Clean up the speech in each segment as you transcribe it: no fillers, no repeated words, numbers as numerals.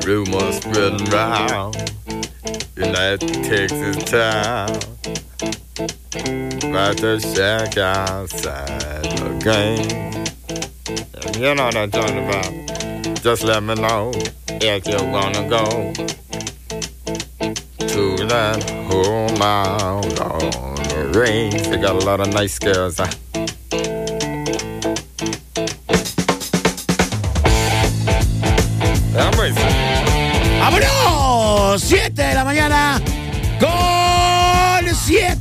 rumors spreading round United Texas town about the shack outside the game. You know what I'm talking about. Just let me know if you wanna go to that home out on the range. They got a lot of nice girls. ¡Vámonos! 7 de la mañana con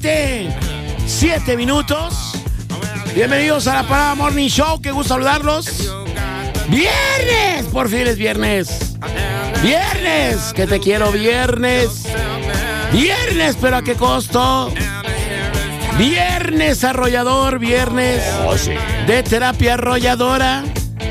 7 minutos. Bienvenidos a la Parada Morning Show. Qué gusto saludarlos. ¡Viernes! Por fin es viernes. ¡Viernes! Que te quiero, viernes. ¡Viernes! ¿Pero a qué costo? Viernes arrollador, viernes de terapia arrolladora.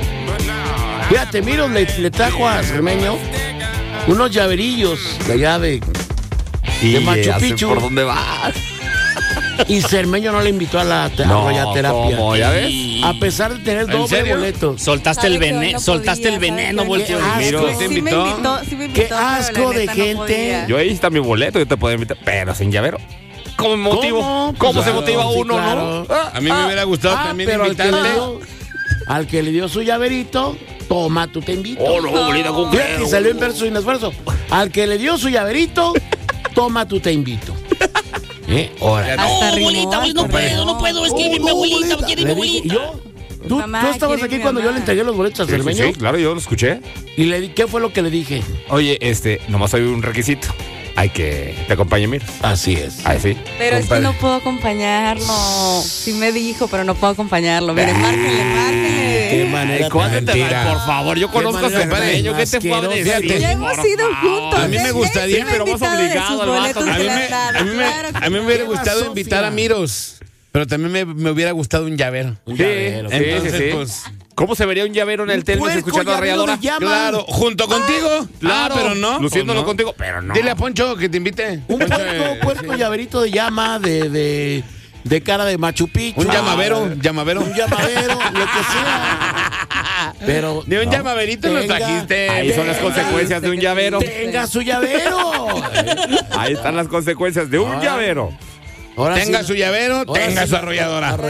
Fíjate, Miro le trajo a Cermeño unos llaverillos de allá de Machu Picchu. ¿Por dónde vas? Y Cermeño no le invitó a la arrollaterapia. ¿Cómo? ¿Ya ves? A pesar de tener doble boleto. Soltaste el veneno, volteo. Miro, Sí me invitó, qué asco de gente. Yo ahí está mi boleto, yo te puedo invitar, pero sin llavero. ¿Cómo me motivo? ¿Cómo se motiva sí, uno, claro. no? A mí me hubiera gustado también pero invitarte. al que le dio su llaverito, toma, tú te invito. Oh, no, bolita con Fíjate, y salió en verso sin esfuerzo. Al que le dio su llaverito, toma, tú te invito. Ahora. Hasta rimó, abuelita, no puedo, es que mi abuelita quiere mi abuelita. ¿Y yo? ¿Tú Mamá, estabas quiere aquí mi cuando yo mamá. le entregué los boletos a Cermeño? Sí, claro, yo lo escuché. Y le di, ¿qué fue lo que le dije? Oye, nomás hay un requisito. Hay que te acompañe, mira. Así es. Ahí sí. Pero es que no puedo acompañarlo. Sí me dijo, pero no puedo acompañarlo. Miren, márquenle. Qué manera tan mentira. Por favor, yo conozco a manera tan Cermeño. ¿Qué te puedo asquerosa. decir? Ya hemos ido juntos. A mí me gustaría, pero más obligado al vato. A mí me hubiera gustado Sofía? invitar a Miros, pero también me hubiera gustado un llavero. Un Sí, llavero. Entonces, sí. pues, ¿Cómo se vería un llavero en el Telmex puerco escuchando a llavero Ralladora? de llama. claro, junto contigo. Claro, pero no. luciéndolo pues no. contigo, pero no. Dile a Poncho que te invite. Un puerco llaverito de llama de cara de Machu Picchu. Un llamavero. Un llamadero, lo que sea. Pero De un no, llamaverito nos tenga- trajiste. Ahí son las consecuencias de un llavero. Tenga su llavero. Ahí están las consecuencias de un llavero. Ahora Tenga sí, su llavero, ahora tenga sí, su arrolladora. Todo por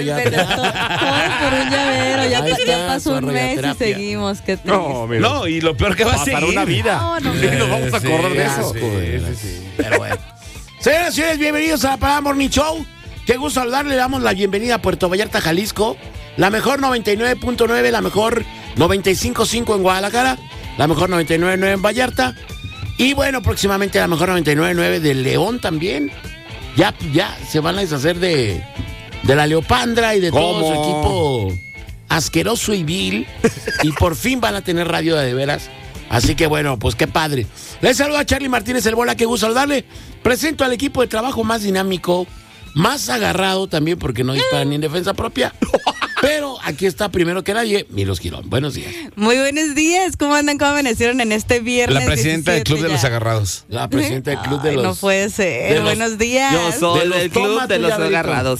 un llavero. Ahí Ya está, pasó su un mes y arrollaterapia. seguimos. Qué triste. No, mira. No, y lo peor que va a Pasará seguir. una vida. No, Y nos vamos a acordar de eso. Pero bueno. Señoras y señores, bienvenidos a la Parada Morning Show. Qué gusto saludarle. Le damos la bienvenida a Puerto Vallarta, Jalisco. La mejor 99.9, la mejor 95.5 en Guadalajara, la mejor 99.9 en Vallarta. Y bueno, próximamente la mejor 99.9 de León también. Ya se van a deshacer de la Leopandra y de todo su equipo asqueroso y vil. Y por fin van a tener radio de veras. Así que bueno, pues qué padre. Les saludo a Charlie Martínez el Bola, qué gusto saludarle. Presento al equipo de trabajo más dinámico, más agarrado también, porque no dispara ni en defensa propia. Pero aquí está primero que nadie, Milos Girón. Buenos días. Muy buenos días. ¿Cómo andan? ¿Cómo amanecieron en este viernes? La presidenta del 17 Club de los ya? Agarrados. La presidenta del Club de Ay, los... no puede ser. de los- Buenos días. Yo soy De los del toma club tu de los llaverito. agarrados.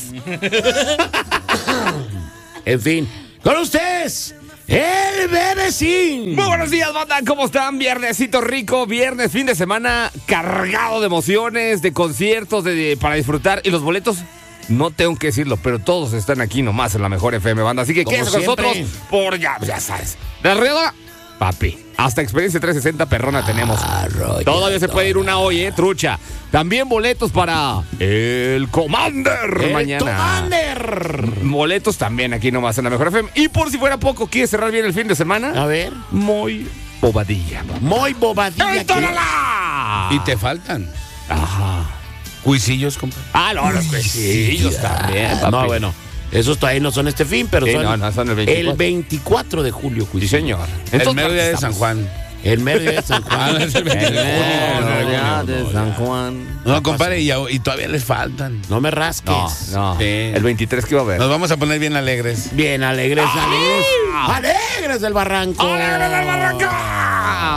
En fin, con ustedes, el Bebecín. Muy buenos días, banda. ¿Cómo están? Viernesito rico, viernes, fin de semana cargado de emociones, de conciertos, para disfrutar. Y los boletos, no tengo que decirlo, pero todos están aquí nomás en la mejor FM, banda. Así que Como quédense con nosotros siempre. por ya sabes. La Arrolladora, papi. Hasta Experiencia 360 perrona tenemos. Todavía se puede ir una hoy, trucha. También boletos para el Commander El mañana. Commander. Boletos también aquí nomás en la mejor FM. Y por si fuera poco, ¿quieres cerrar bien el fin de semana? A ver, Muy bobadilla. muy bobadilla. ¡El Tonalá! Y te faltan Ajá. cuisillos, compadre. Ah, no, los cuecillos también, papi. No, bueno, esos todavía no son este fin, pero Sí, son, no, son el 24. el 24 de julio. Sí, Cuisillo. señor. El mero día de San Juan. El mero día de San Ah, no, Juan. es el 29 de junio. día de San Juan. No, compadre, y todavía les faltan. No me rasques. No. Sí. El 23 que iba a haber. Nos vamos a poner bien alegres. Bien, alegres. Alegres del barranco. ¡Alegres del barranco!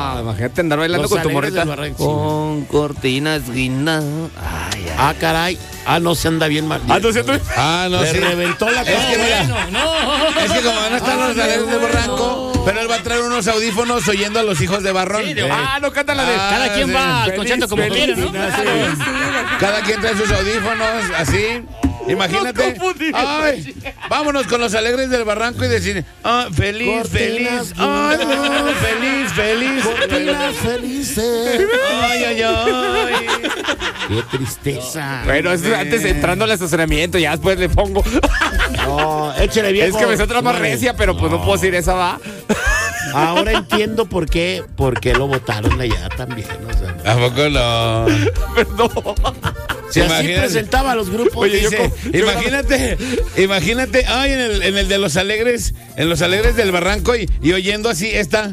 Imagínate andar bailando Los con tu alegres morrita. del barranco. Con cortinas guinda. Ay, ay. Ah, caray. No se anda bien mal. No sé tú. Le sí. reventó la Es que mira, es que como van a estar los Alegres del Barranco, pero él va a traer unos audífonos oyendo a los Hijos de Barrón. Sí, No canta la de. Cada quien va al concierto como quiere, ¿no? Cada quien trae sus audífonos, así. Imagínate. Ay, vámonos con los Alegres del Barranco y decir, feliz, Cortinas feliz. Ay, no, feliz. Cortinas felices. Ay. Qué tristeza. Bueno, eso es antes entrando al estacionamiento, ya después le pongo. No, échale bien. Es que me está otra más recia, pero pues no puedo decir esa va. Ahora entiendo por qué lo votaron allá también. O sea, ¿A poco no? Perdón. si así Imagínate. presentaba a los grupos. Oye, dice, Imagínate, ay, en el de los Alegres, en los Alegres del Barranco y oyendo así esta.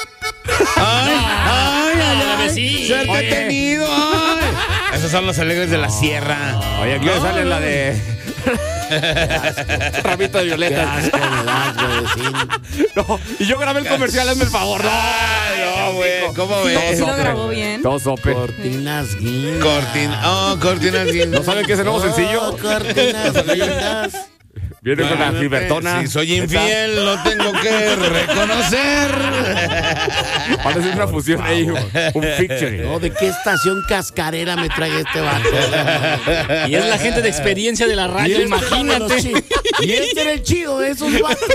Ay, sí. suerte Oye. tenido, ay. Esos son los Alegres de la Sierra. Oye, aquí sale la de. Ramito de qué violeta. asco me das, güey, sí. No, y yo grabé el comercial, hazme el favor. No, güey, ¿cómo Sí ves? lo grabó bien. Todo sope. Cortinas guindas. Cortinas bien. ¿No saben qué es el nuevo sencillo? Cortinas guindas. Viene con la Gilbertona. Si soy infiel, lo tengo que reconocer. Parece una fusión ahí, un featuring. No, ¿de qué estación cascarera me trae este vato? Y es la gente de experiencia de la radio, imagínate. Y este era el chido de esos vatos.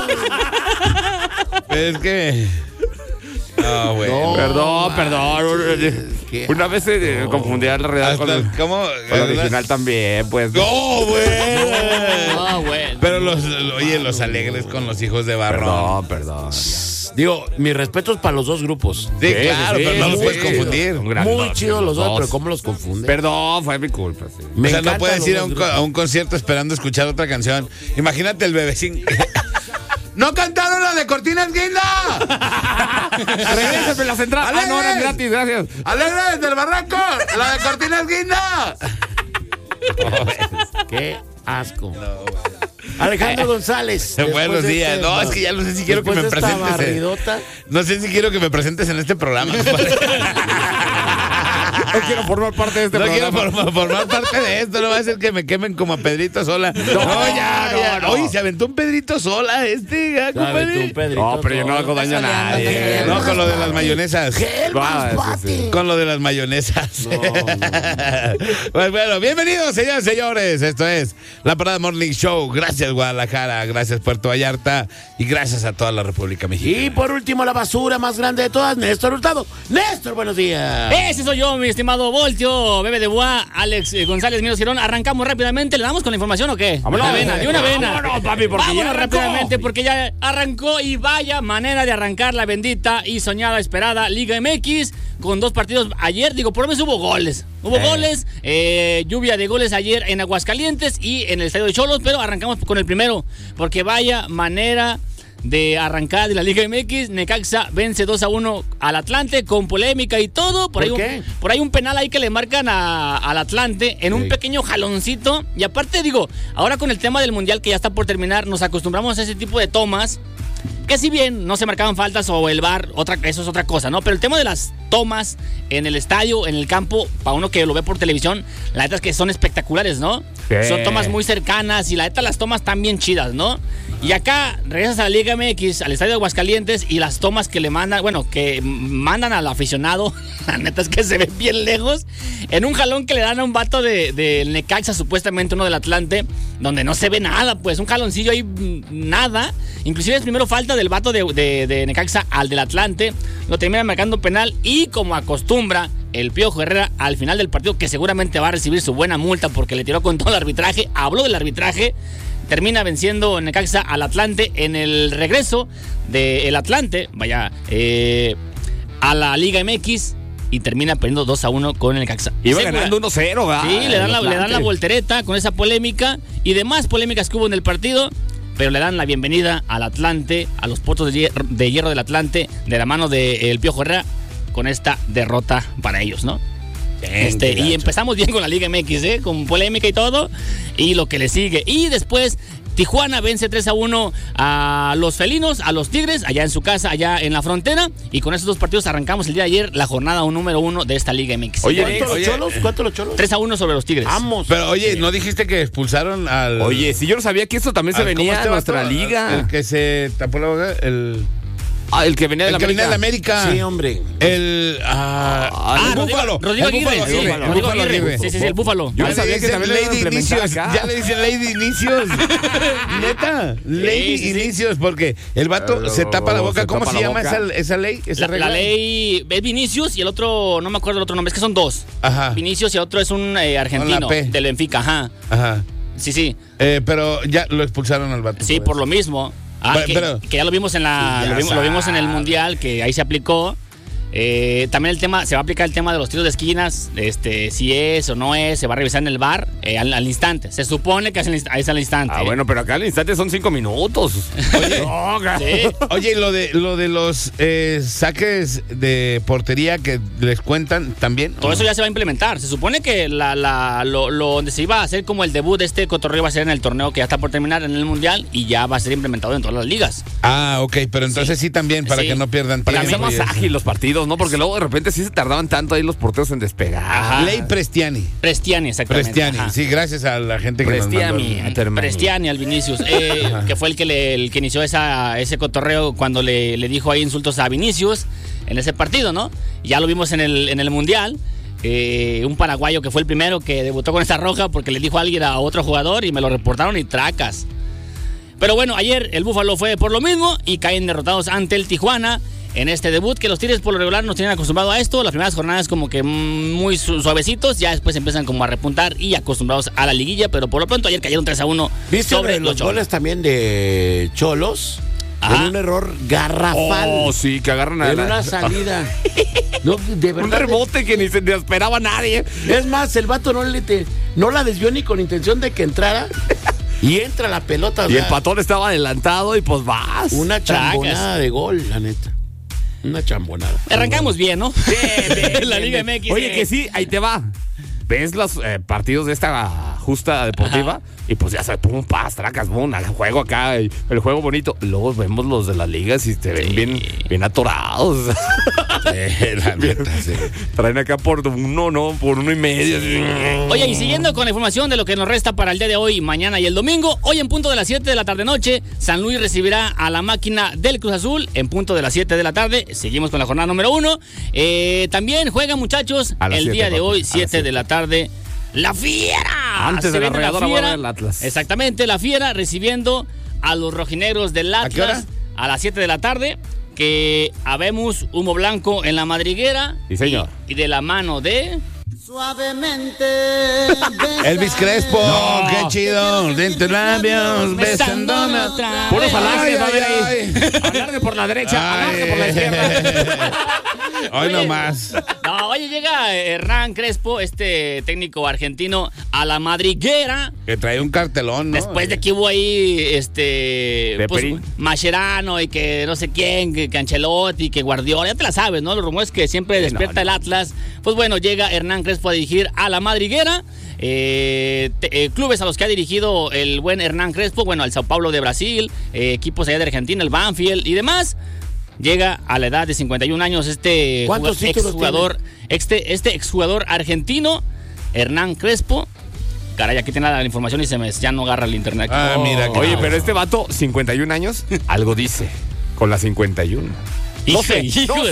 Es que. No, güey. No. Perdón. ¿Qué? Una vez se confundía la realidad con el ¿Cómo? original también, pues. No, güey. No, güey. Pero los Alegres con los Hijos de Barrón. Perdón. Digo, mis respetos para los dos grupos. Sí, Sí, claro, sí, pero no los sí. puedes confundir. Un gran Muy dos, chidos los dos, dos. pero ¿cómo los confunde? Perdón, fue mi culpa, sí. Me O sea, no encantan puedes los ir a dos un, grupos. a un concierto esperando escuchar otra canción. Imagínate el bebecín. ¡No cantaron la de Cortinas Guinda! Regrésame las entradas. No, eran gratis, gracias. ¡Alegres del Barranco! ¡La de Cortinas Guinda! Qué asco. Alejandro González. Buenos después de días. No, es que ya no sé si quiero que me después de esta presentes. barridota. No sé si quiero que me presentes en este programa. No quiero formar parte de este No quiero programa. formar parte de esto, no va a ser que me quemen como a Pedrito Sola. No. Oye, se aventó un Pedrito Sola Sabe tú, compadre. Pedrito, No, pero yo no hago daño a nadie. No, con lo de las mayonesas. Ah, sí, sí. Con lo de las mayonesas. Pues bueno, bienvenidos, señores y señores. Esto es la Parada Morning Show. Gracias, Guadalajara. Gracias, Puerto Vallarta. Y gracias a toda la República Mexicana. Y por último, la basura más grande de todas, Néstor Hurtado. Néstor, buenos días. Ese soy yo, mi estimado Voltio, Bebe de Boa, Alex González, Miro Girón. Arrancamos rápidamente. ¿Le damos con la información o qué? Vámonos. De una vena. Vámonos, papi, porque Vámonos ya arrancó. rápidamente porque ya arrancó y vaya manera de arrancar la bendita y soñada, esperada Liga MX con dos partidos ayer. Digo, por lo menos hubo goles. Hubo goles, lluvia de goles ayer en Aguascalientes y en el Estadio de Xolos, pero arrancamos con el primero porque vaya manera de arrancar de la Liga MX. Necaxa vence 2-1 al Atlante con polémica y todo. Por ahí un penal ahí que le marcan al Atlante en un pequeño jaloncito. Y aparte digo, ahora con el tema del Mundial que ya está por terminar, nos acostumbramos a ese tipo de tomas. Que si bien no se marcaban faltas o el VAR, eso es otra cosa, ¿no? Pero el tema de las tomas en el estadio, en el campo, para uno que lo ve por televisión, la neta es que son espectaculares, ¿no? Sí. Son tomas muy cercanas y la neta las tomas están bien chidas, ¿no? Y acá regresas a la Liga MX, al estadio de Aguascalientes y las tomas que le mandan, que mandan al aficionado, la neta es que se ven bien lejos, en un jalón que le dan a un vato del Necaxa, supuestamente uno del Atlante, donde no se ve nada, pues un jaloncillo ahí, nada. Inclusive es primero falta del vato de Necaxa al del Atlante, lo termina marcando penal y como acostumbra el Piojo Herrera al final del partido, que seguramente va a recibir su buena multa porque le tiró con todo el arbitraje, habló del arbitraje, termina venciendo Necaxa al Atlante en el regreso del Atlante, a la Liga MX y termina perdiendo 2-1 con el Necaxa. Iba ganando 1-0, ¿verdad? Sí, le dan la voltereta con esa polémica y demás polémicas que hubo en el partido, pero le dan la bienvenida al Atlante, a los Potros de Hierro del Atlante, de la mano del Piojo Herrera, con esta derrota para ellos, ¿no? Y empezamos bien con la Liga MX, con polémica y todo, y lo que le sigue. Y después, Tijuana vence 3-1 a los felinos, a los Tigres, allá en su casa, allá en la frontera. Y con esos dos partidos arrancamos el día de ayer la jornada número 1 de esta Liga MX. ¿Cuánto los Cholos? 3-1 sobre los Tigres. Vamos. Pero oye, ¿no dijiste que expulsaron al... Oye, si yo no sabía que esto también se venía a nuestra liga. El que se tapó la boca, el que venía de la América. Sí, hombre. El Búfalo. Rodrigo Aguirre. Sí, el Búfalo. Yo no sabía que también le iban a implementar acá. Ya le dicen Lady Inicios. Neta, Lady Inicios, porque el vato se tapa la boca. ¿Cómo se llama esa ley? La ley es Vinicius y el otro, no me acuerdo el otro nombre, es que son dos. Ajá. Vinicius y el otro es un argentino del Benfica, Ajá. Sí. Pero ya lo expulsaron al vato. Sí, por lo mismo. Que ya lo vimos lo vimos en el Mundial, que ahí se aplicó. También se va a aplicar el tema de los tiros de esquinas, si es o no es, se va a revisar en el VAR al instante. Se supone que es al instante. Bueno, pero acá al instante son 5 minutos. Oye, y lo de los saques de portería que les cuentan también. Todo eso ya se va a implementar. Se supone que donde se iba a hacer como el debut de este cotorreo va a ser en el torneo que ya está por terminar en el Mundial y ya va a ser implementado en todas las ligas. Ok, pero entonces sí también, para que no pierdan para tiempo. que sea más ágil los partidos, ¿no? Porque luego de repente sí se tardaban tanto ahí los porteros en despegar. Ajá. Ley Prestiani, exactamente. Ajá. Sí, gracias a la gente que nos mandó. Prestiani al Vinicius, que fue el que inició ese cotorreo cuando le dijo ahí insultos a Vinicius en ese partido, ¿no? Ya lo vimos en el Mundial. Un paraguayo que fue el primero que debutó con esa roja porque le dijo a alguien a otro jugador y me lo reportaron y tracas. Pero bueno, ayer el Búfalo fue por lo mismo y caen derrotados ante el Tijuana en este debut, que los Tigres por lo regular nos tienen acostumbrado a esto. Las primeras jornadas como que muy suavecitos, ya después empiezan como a repuntar y acostumbrados a la liguilla, pero por lo pronto ayer cayeron 3-1 sobre los goles también de Cholos. En un error garrafal. Sí, que agarran en una salida. No, de verdad. Un rebote que ni se esperaba nadie. Es más, el vato no la desvió ni con intención de que entrara. Y entra la pelota. Y el patón estaba adelantado y pues vas. Una chambonada de gol, la neta. Una chambonada. Arrancamos bien, ¿no? Bien, la Liga MX. Oye, que sí, ahí te va. Ves los partidos de esta justa deportiva. Ajá. Y pues ya sabes, pum, tracas, pum, juego acá, el juego bonito. Luego vemos los de las ligas y te ven bien atorados. La neta, sí. Traen acá por 1, ¿no? Por 1.5. Oye, y siguiendo con la información de lo que nos resta para el día de hoy, mañana y el domingo, hoy en punto de las 7 de la tarde-noche, San Luis recibirá a la máquina del Cruz Azul en punto de las 7 de la tarde. Seguimos con la jornada número 1. También juegan, muchachos, el día de hoy, 7 de la tarde. ¡La Fiera! Antes de la regadora va a ver el Atlas. Exactamente, la Fiera recibiendo a los rojinegros del Atlas. ¿A qué hora? A las 7 de la tarde. Que habemos humo blanco en la madriguera. Sí, señor. Y de la mano de... Suavemente. Elvis Crespo, qué chido. Dentro labios, besándome. Puros alardes va a haber ahí. Alarde por la derecha, alarde por la izquierda. Hoy nomás. Oye, llega Hernán Crespo, este técnico argentino, a la madriguera. Que trae un cartelón, ¿no? Después de que hubo ahí, pues, Mascherano y que no sé quién, que Ancelotti, que Guardiola, ya te la sabes, ¿no? Los rumores que siempre despierta el Atlas. Pues bueno, llega Hernán Crespo a dirigir a la madriguera. Clubes a los que ha dirigido el buen Hernán Crespo, bueno, al Sao Paulo de Brasil, equipos allá de Argentina, el Banfield y demás. Llega a la edad de 51 años este exjugador argentino, Hernán Crespo. Caray, aquí tiene la información y ya no agarra el internet. Mira. Oye, pero este vato, 51 años, algo dice con la 51. 12